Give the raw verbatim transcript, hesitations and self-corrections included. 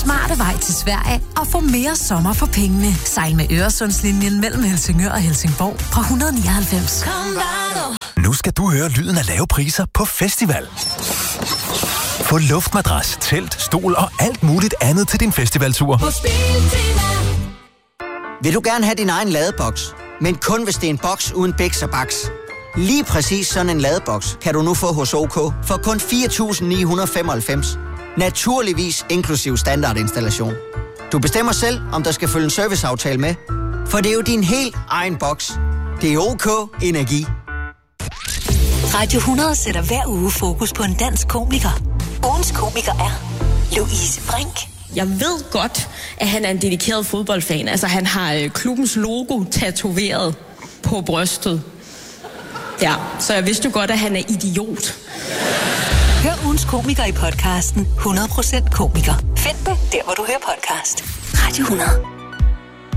smarte vej til Sverige og få mere sommer for pengene. Sejl med Øresundslinjen mellem Helsingør og Helsingborg fra et hundrede nioghalvfems. Nu skal du høre lyden af lave priser på festival. Få luftmadras, telt, stol og alt muligt andet til din festivaltur. Vil du gerne have din egen ladeboks, men kun hvis det er en boks uden biks og baks? Lige præcis sådan en ladeboks kan du nu få hos OK for kun fire tusind ni hundrede femoghalvfems. Naturligvis inklusiv standardinstallation. Du bestemmer selv, om der skal følge en serviceaftale med, for det er jo din helt egen boks. Det er OK Energi. Radio hundrede sætter hver uge fokus på en dansk komiker. Ugens komiker er Louise Brink. Jeg ved godt, at han er en dedikeret fodboldfan. Altså, han har øh, klubbens logo tatoveret på brystet. Ja, så jeg vidste jo godt, at han er idiot. Hør ugens komiker i podcasten hundrede procent komiker. Find den der, hvor du hører podcast. Radio hundrede.